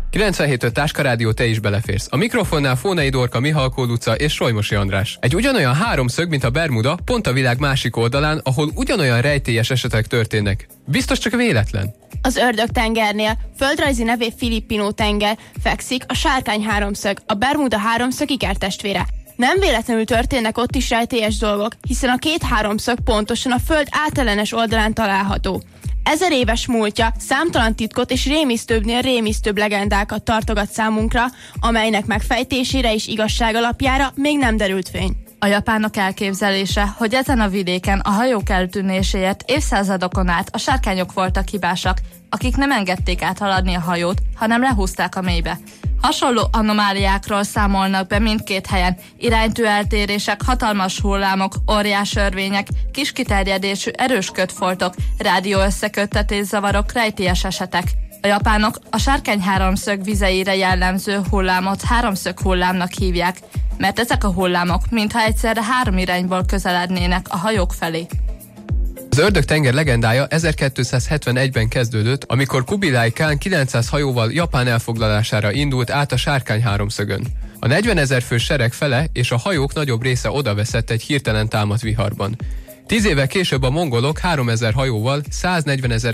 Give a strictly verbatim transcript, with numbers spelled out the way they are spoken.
kilencvenhét öt Táska Rádió, te is beleférsz. A mikrofonnál Fónai Dorka, Mihalkó Luca és Solymosi András. Egy ugyanolyan háromszög, mint a Bermuda, pont a világ másik oldalán, ahol ugyanolyan rejtélyes esetek történnek. Biztos csak véletlen. Az Ördög-tengernél, földrajzi nevé Filippino tenger, fekszik a Sárkány háromszög, a Bermuda háromszög ikertestvére. Nem véletlenül történnek ott is rejtélyes dolgok, hiszen a két háromszög pontosan a Föld átellenes oldalán található. Ezer éves múltja számtalan titkot és rémisztőbbnél rémisztőbb legendákat tartogat számunkra, amelynek megfejtésére és igazság alapjára még nem derült fény. A japánok elképzelése, hogy ezen a vidéken a hajók eltűnéséért évszázadokon át a sárkányok voltak hibásak, akik nem engedték áthaladni a hajót, hanem lehúzták a mélybe. Hasonló anomáliákról számolnak be mindkét helyen, iránytű eltérések, hatalmas hullámok, óriás örvények, kis kiterjedésű erős kötfoltok, rádióösszeköttetés zavarok, rejtélyes esetek. A japánok a Sárkány háromszög vizeire jellemző hullámot háromszög hullámnak hívják, mert ezek a hullámok mintha egyszerre három irányból közelednének a hajók felé. Az Ördög-tenger legendája ezerkétszázhetvenegyben kezdődött, amikor Kubilai Kán kilencszáz hajóval Japán elfoglalására indult át a Sárkány háromszögön. A negyvenezer fős sereg fele és a hajók nagyobb része odaveszett egy hirtelen támadt viharban. Tíz évvel később a mongolok háromezer hajóval száznegyvenezer